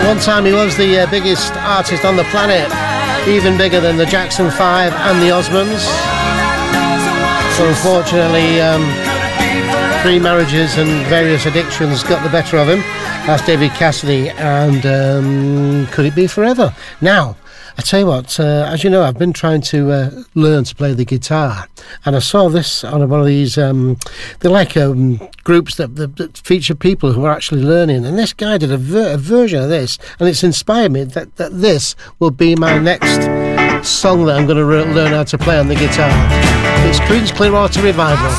One time he was the biggest artist on the planet, even bigger than the Jackson 5 and the Osmonds. So unfortunately, 3 marriages and various addictions got the better of him. That's David Cassidy, and Could It Be Forever? Now, I tell you what, as you know, I've been trying to learn to play the guitar, and I saw this on one of these, they're like groups that feature people who are actually learning, and this guy did a version of this, and it's inspired me that this will be my next song that I'm going to learn how to play on the guitar. It's Creedence Clearwater Revival.